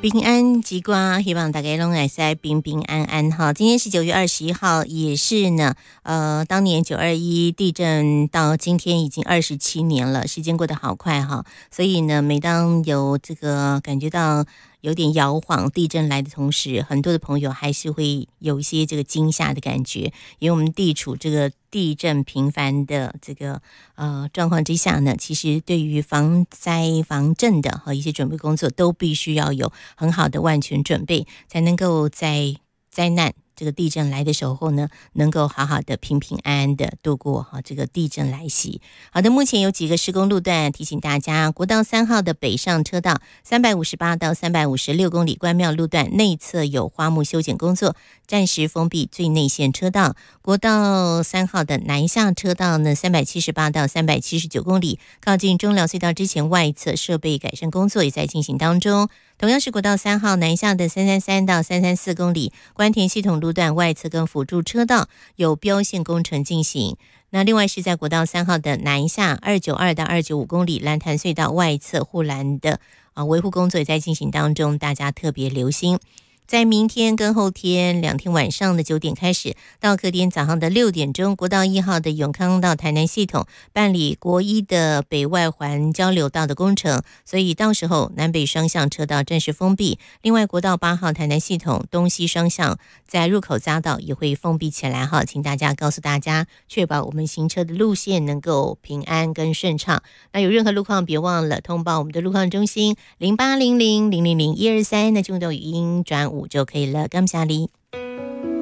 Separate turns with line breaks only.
平安吉瓜，希望大家拢会使平平安安哈。今天是9月21号，也是呢，当年921地震到今天已经27年了，时间过得好快哈。所以呢，每当有这个感觉到有点摇晃地震来的同时，很多的朋友还是会有一些这个惊吓的感觉，因为我们地处这个地震频繁的这个状况之下呢，其实对于防灾防震的一些准备工作都必须要有很好的万全准备，才能够在灾难这个地震来的时候呢，能够好好的平平安安的度过这个地震来袭。好的，目前有几个施工路段提醒大家，国道3号的北上车道358到356公里关庙路段内侧有花木修剪工作，暂时封闭最内线车道。国道3号的南下车道呢378到379公里，靠近中寮隧道之前外侧设备改善工作也在进行当中。同样是国道3号南下的333到334公里，关田系统路段外侧跟辅助车道有标线工程进行。那另外是在国道3号的南下292到295公里，蓝潭隧道外侧护栏的维护工作也在进行当中，大家特别留心。在明天跟后天2天晚上的9点开始到隔天早上的6点钟，国道1号的永康到台南系统办理国一的北外环交流道的工程，所以到时候南北双向车道暂时封闭。另外国道8号台南系统东西双向在入口匝道也会封闭起来哈，请大家告诉大家，确保我们行车的路线能够平安跟顺畅。那有任何路况别忘了通报我们的路况中心0800000123，那就用语音转5就可以了。感谢你。